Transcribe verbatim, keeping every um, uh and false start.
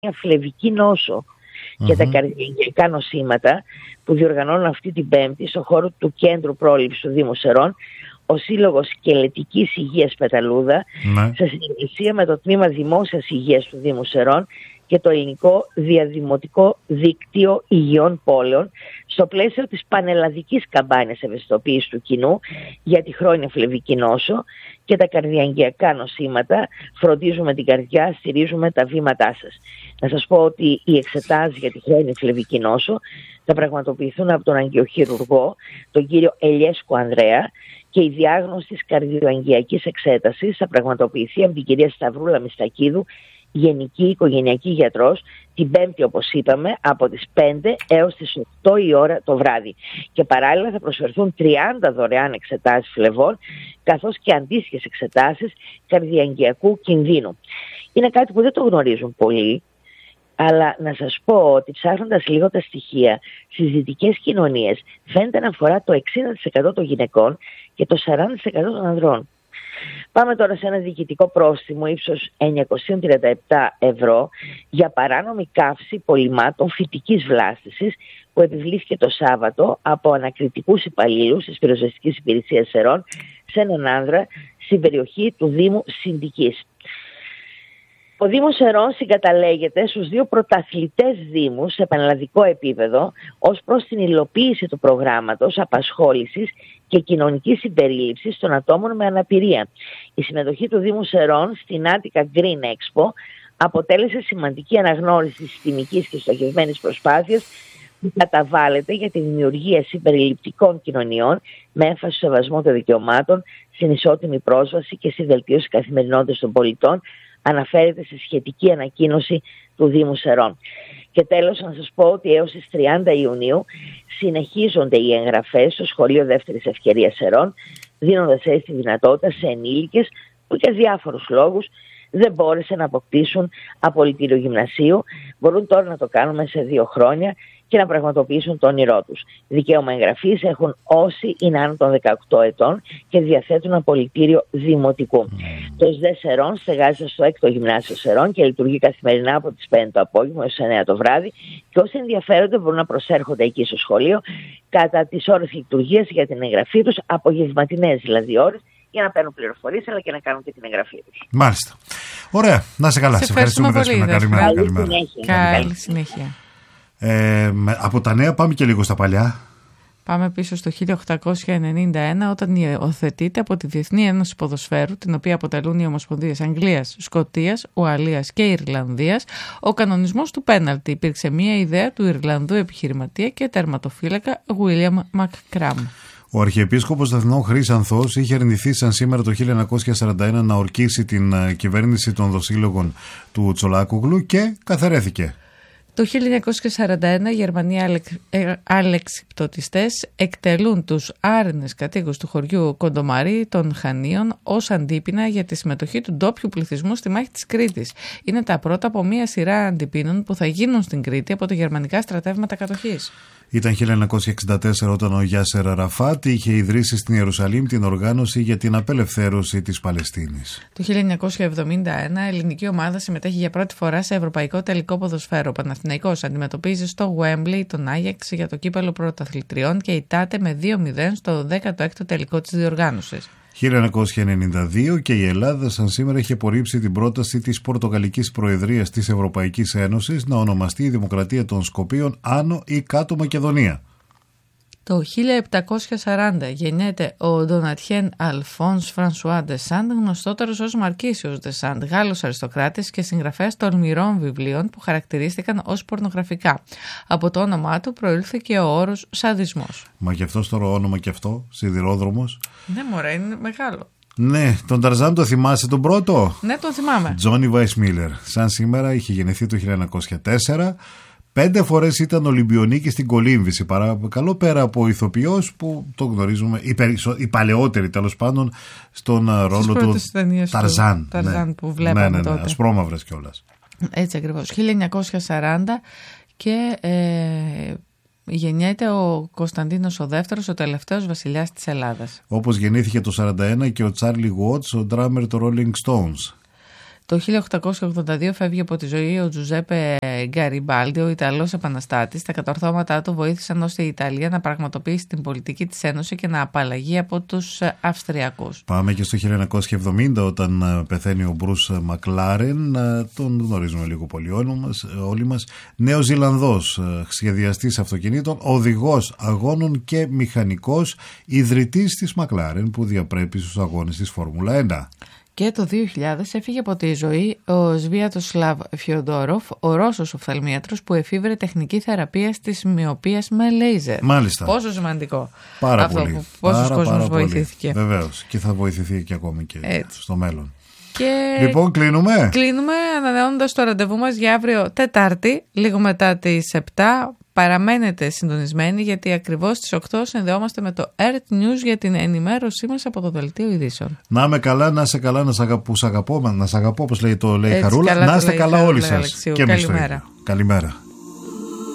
φλεβική νόσο mm-hmm. και τα καρδιαγγειακά νοσήματα που διοργανώνουν αυτή την Πέμπτη στο χώρο του Κέντρου Πρόληψης του Δήμου Σερών ο Σύλλογος Σκελετικής Υγείας Πεταλούδα mm-hmm. σε συνεργασία με το Τμήμα Δημόσιας Υγείας του Δήμου Σερών και το Ελληνικό Διαδημοτικό Δίκτυο Υγιών Πόλεων στο πλαίσιο της πανελλαδικής καμπάνιας ευαισθητοποίησης του κοινού για τη χρόνια φλεβική νόσο και τα καρδιαγγειακά νοσήματα. Φροντίζουμε την καρδιά, στηρίζουμε τα βήματά σας. Να σας πω ότι οι εξετάσεις για τη χρόνια φλεβική νόσο θα πραγματοποιηθούν από τον αγκιοχειρουργό, τον κύριο Ελιέσκο Ανδρέα, και η διάγνωση της καρδιοαγγειακής εξέτασης θα πραγματοποιηθεί από την κυρία Σταυρούλα Μιστακίδου, γενική οικογενειακή γιατρός, την Πέμπτη όπως είπαμε από τις πέντε έως τις οκτώ η ώρα το βράδυ. Και παράλληλα θα προσφερθούν τριάντα δωρεάν εξετάσεις φλεβών καθώς και αντίστοιχες εξετάσεις καρδιαγγειακού κινδύνου. Είναι κάτι που δεν το γνωρίζουν πολλοί, αλλά να σας πω ότι ψάχνοντας λίγο τα στοιχεία στις δυτικές κοινωνίες φαίνεται να αφορά το εξήντα τοις εκατό των γυναικών και το σαράντα τοις εκατό των ανδρών. Πάμε τώρα σε ένα διοικητικό πρόστιμο ύψος εννιακόσια τριάντα επτά ευρώ για παράνομη καύση πολυμάτων φυτικής βλάστησης που επιβλήθηκε το Σάββατο από ανακριτικούς υπαλλήλους της πυροσβεστικής υπηρεσίας Σερών σε έναν άνδρα στην περιοχή του Δήμου Συντικής. Ο Δήμος Σερών συγκαταλέγεται στους δύο πρωταθλητές δήμους σε πανελλαδικό επίπεδο ως προς την υλοποίηση του προγράμματος απασχόλησης και κοινωνικής συμπερίληψης των ατόμων με αναπηρία. Η συμμετοχή του Δήμου Σερών στην Attica Green Expo αποτέλεσε σημαντική αναγνώριση της συστημικής και στοχευμένης προσπάθειας που καταβάλλεται για τη δημιουργία συμπεριληπτικών κοινωνιών με έμφαση στο σεβασμό των δικαιωμάτων, στην ισότιμη πρόσβαση και στη βελτίωση της καθημερινότητας των πολιτών, αναφέρεται στη σχετική ανακοίνωση του Δήμου Σερών. Και τέλος να σας πω ότι έως τις τριάντα Ιουνίου συνεχίζονται οι εγγραφές στο Σχολείο Δεύτερης Ευκαιρίας Σερών, δίνοντας έτσι τη δυνατότητα σε ενήλικες που για διάφορους λόγους δεν μπόρεσαν να αποκτήσουν απολυτήριο γυμνασίου, μπορούν τώρα να το κάνουν μέσα σε δύο χρόνια και να πραγματοποιήσουν το όνειρό τους. Δικαίωμα εγγραφής έχουν όσοι είναι άνω των δεκαοκτώ ετών και διαθέτουν απολυτήριο δημοτικού. Mm. Το ΣΔΕ Σερών στεγάζεται στο έκτο Γυμνάσιο Σερών και λειτουργεί καθημερινά από τις πέντε το απόγευμα έως τις εννέα το βράδυ και όσοι ενδιαφέρονται μπορούν να προσέρχονται εκεί στο σχολείο κατά τις ώρες λειτουργίας για την εγγραφή τους, απογευματινές δηλαδή ώρες, για να παίρνουν πληροφορίες αλλά και να κάνουν και την εγγραφή τους. Μάλιστα. Ωραία. Να είσαι καλά. Σε, σε ευχαριστούμε πολύ. Καλημέρα. Καλή συνέχεια. Καλή συνέχεια. Ε, από τα νέα πάμε και λίγο στα παλιά. Πάμε πίσω στο χίλια οκτακόσια ενενήντα ένα όταν υιοθετείται από τη Διεθνή Ένωση Ποδοσφαίρου, την οποία αποτελούν οι Ομοσπονδίες Αγγλίας, Σκωτίας, Ουαλίας και Ιρλανδίας, ο κανονισμός του πέναλτι. Υπήρξε μια ιδέα του Ιρλανδού επιχειρηματία και τερματοφύλακα William McCrum. Ο Αρχιεπίσκοπος Αθηνών Χρύσανθος είχε αρνηθεί σαν σήμερα το χίλια εννιακόσια σαράντα ένα να ορκίσει την κυβέρνηση των δοσύλλογων του Τσολάκογλου και καθαιρέθηκε. Το χίλια εννιακόσια σαράντα ένα οι Γερμανοί αλεξιπτωτιστές εκτελούν τους άρρηνες κατοίκους του χωριού Κοντομαρί των Χανίων ως αντίπεινα για τη συμμετοχή του ντόπιου πληθυσμού στη μάχη της Κρήτης. Είναι τα πρώτα από μία σειρά αντιπίνων που θα γίνουν στην Κρήτη από τα γερμανικά στρατεύματα κατοχής. Ήταν χίλια εννιακόσια εξήντα τέσσερα όταν ο Γιάσερ Αραφάτ είχε ιδρύσει στην Ιερουσαλήμ την οργάνωση για την απελευθέρωση της Παλαιστίνης. Το χίλια εννιακόσια εβδομήντα ένα η ελληνική ομάδα συμμετέχει για πρώτη φορά σε ευρωπαϊκό τελικό ποδοσφαίρο. Ο Παναθηναϊκός αντιμετωπίζει στο Γουέμπλεϊ τον Άγιαξ για το κύπελλο πρωταθλητριών και ητάται με δύο μηδέν στο δέκατο έκτο τελικό της διοργάνωσης. χίλια εννιακόσια ενενήντα δύο και η Ελλάδα σαν σήμερα είχε απορρίψει την πρόταση της Πορτογαλικής Προεδρίας της Ευρωπαϊκής Ένωσης να ονομαστεί η Δημοκρατία των Σκοπίων Άνω ή Κάτω Μακεδονία. Το χίλια επτακόσια σαράντα γεννιέται ο Ντονατιέν Αλφόνς Φρανσουά ντε Σαντ, γνωστότερος ως Μαρκίσιος ντε Σαντ, Γάλλος αριστοκράτης και συγγραφέας τολμηρών βιβλίων που χαρακτηρίστηκαν ως πορνογραφικά. Από το όνομά του προήλθε και ο όρος σαδισμός. Μα γι' αυτό τώρα όνομα και αυτό, σιδηρόδρομος. Ναι μωρέ, είναι μεγάλο. Ναι, τον Ταρζάν το θυμάσαι τον πρώτο? Ναι, τον θυμάμαι. Τζόνι Βάισμίλερ. Σαν σήμερα είχε γεννηθεί το χίλια εννιακόσια τέσσερα. Πέντε φορές ήταν Ολυμπιονίκης στην κολύμβηση. Παρακαλώ, πέρα από ηθοποιός που το γνωρίζουμε, οι, περισσο... οι παλαιότεροι τέλος πάντων, στον ρόλο του Ταρζάν. Ταρζάν ναι. που βλέπαμε ναι, ναι, ναι, τότε. ασπρόμαυρες κιόλας. Έτσι ακριβώς. χίλια εννιακόσια σαράντα και ε, γεννιέται ο Κωνσταντίνος ο Δεύτερος, ο τελευταίος βασιλιάς της Ελλάδας. Όπως γεννήθηκε το σαράντα ένα και ο Τσάρλι Γουότς, ο ντράμερ των Rolling Stones. Το χίλια οκτακόσια ογδόντα δύο φεύγει από τη ζωή ο Τζουζέπε Γκαριμπάλντι, ο Ιταλός επαναστάτης. Τα κατορθώματά του βοήθησαν ώστε η Ιταλία να πραγματοποιήσει την πολιτική της Ένωση και να απαλλαγεί από τους Αυστριακούς. Πάμε και στο χίλια εννιακόσια εβδομήντα, όταν πεθαίνει ο Μπρους Μακλάρεν. Τον γνωρίζουμε λίγο πολύ όλοι μας. Νέος Ζηλανδός, σχεδιαστής αυτοκινήτων, οδηγός αγώνων και μηχανικός, ιδρυτής της Μακλάρεν που διαπρέπει στους αγώνες της Φόρμουλα ένα. Και το δύο χιλιάδες έφυγε από τη ζωή ο Σβιατοσλάβ Φιοντόροφ, ο Ρώσος οφθαλμίατρος που εφήβρε τεχνική θεραπεία της μυοπίας με λέιζερ. Μάλιστα. Πόσο σημαντικό. Πάρα αυτό πολύ. Που, πόσος πάρα, κόσμος πάρα βοηθήθηκε. Βεβαίως. Και θα βοηθηθεί και ακόμη και έτσι στο μέλλον. Και λοιπόν, κλείνουμε. Κλείνουμε ανανεώνοντας το ραντεβού μας για αύριο Τετάρτη, λίγο μετά τις επτά. Παραμένετε συντονισμένοι, γιατί ακριβώς στις οκτώ συνδεόμαστε με το Earth News για την ενημέρωσή μας από το Δελτίο Ειδήσεων. Να είμαι καλά, να είσαι καλά, να σ' αγαπώ, σ' αγαπώ, να σ' αγαπώ όπως λέει το λέει η Χαρούλα. Να είστε καλά όλοι σας. Αλεξίου. Και εμείς. Καλημέρα. Καλημέρα.